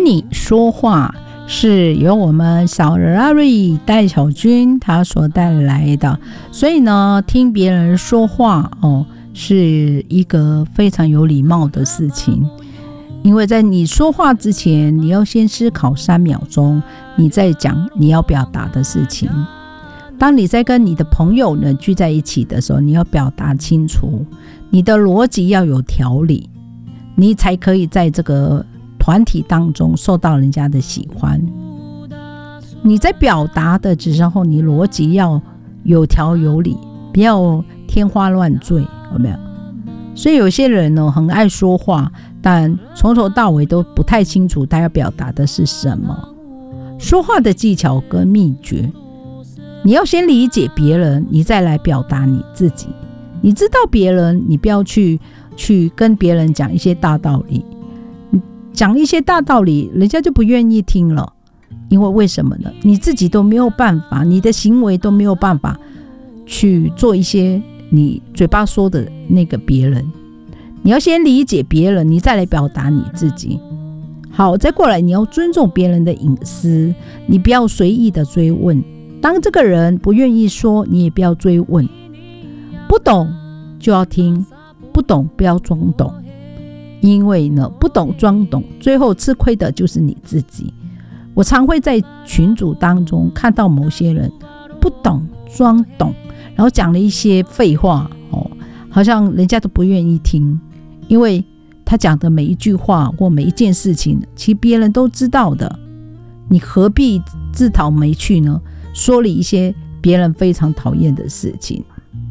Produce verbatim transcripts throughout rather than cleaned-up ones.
你说话，是由我们小人阿瑞戴小军他所带来的。所以呢，听别人说话哦，是一个非常有礼貌的事情。因为在你说话之前，你要先思考三秒钟，你再讲你要表达的事情。当你在跟你的朋友呢聚在一起的时候，你要表达清楚，你的逻辑要有条理，你才可以在这个团体当中受到人家的喜欢。你在表达的时候，你逻辑要有条有理，不要天花乱坠，有没有？所以有些人呢很爱说话，但从头到尾都不太清楚他要表达的是什么。说话的技巧跟秘诀，你要先理解别人，你再来表达你自己。你知道别人，你不要去去跟别人讲一些大道理，讲一些大道理人家就不愿意听了。因为为什么呢？你自己都没有办法，你的行为都没有办法去做一些你嘴巴说的那个别人。你要先理解别人，你再来表达你自己。好，再过来你要尊重别人的隐私，你不要随意的追问。当这个人不愿意说，你也不要追问。不懂就要听，不懂不要装懂。因为呢，不懂装懂，最后吃亏的就是你自己。我常会在群组当中看到某些人不懂装懂，然后讲了一些废话、哦、好像人家都不愿意听。因为他讲的每一句话或每一件事情，其实别人都知道的，你何必自讨没趣呢？说了一些别人非常讨厌的事情。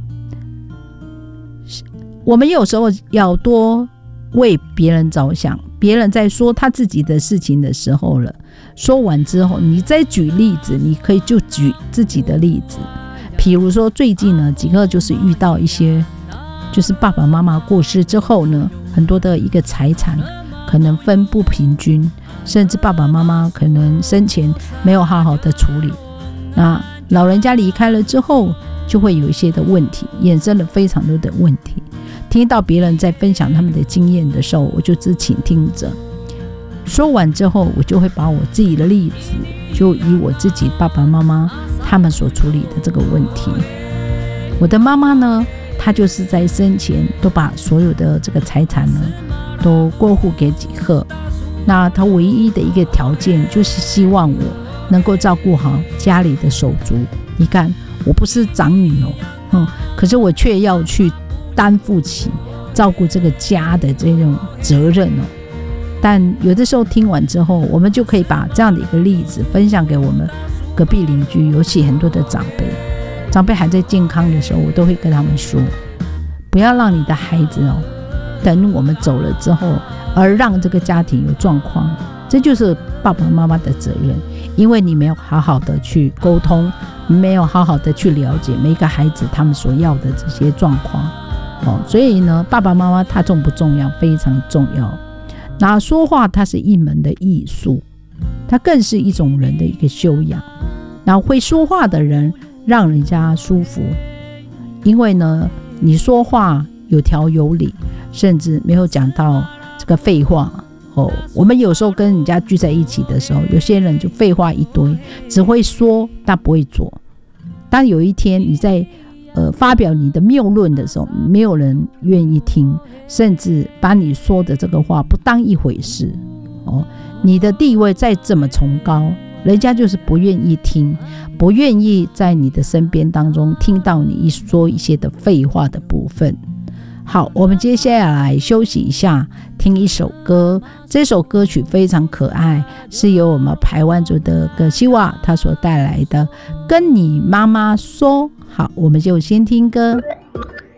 我们有时候要多为别人着想，别人在说他自己的事情的时候了，说完之后你再举例子，你可以就举自己的例子。比如说最近呢，几个就是遇到一些，就是爸爸妈妈过世之后呢，很多的一个财产可能分不平均，甚至爸爸妈妈可能生前没有好好的处理，那老人家离开了之后，就会有一些的问题，衍生了非常多的问题。听到别人在分享他们的经验的时候，我就只倾听着。说完之后，我就会把我自己的例子，就以我自己爸爸妈妈他们所处理的这个问题。我的妈妈呢，她就是在生前都把所有的这个财产呢都过户给几个，那她唯一的一个条件就是希望我能够照顾好家里的手足。你看，我不是长女哦，嗯，可是我却要去担负起照顾这个家的这种责任哦。但有的时候听完之后，我们就可以把这样的一个例子分享给我们隔壁邻居，尤其很多的长辈。长辈还在健康的时候，我都会跟他们说，不要让你的孩子哦，等我们走了之后，而让这个家庭有状况，这就是爸爸妈妈的责任。因为你没有好好的去沟通，没有好好的去了解每一个孩子他们所要的这些状况、哦、所以呢，爸爸妈妈他重不重要？非常重要。那说话它是一门的艺术，它更是一种人的一个修养。然后会说话的人让人家舒服，因为呢，你说话有条有理，甚至没有讲到这个废话哦。我们有时候跟人家聚在一起的时候，有些人就废话一堆，只会说但不会做。当有一天你在呃发表你的谬论的时候，没有人愿意听，甚至把你说的这个话不当一回事哦。你的地位再怎么崇高，人家就是不愿意听，不愿意在你的身边当中听到你一说一些的废话的部分。好，我们接下来休息一下，听一首歌。这首歌曲非常可爱，是由我们排湾族的葛西瓦他所带来的《跟你妈妈说》。好，我们就先听歌。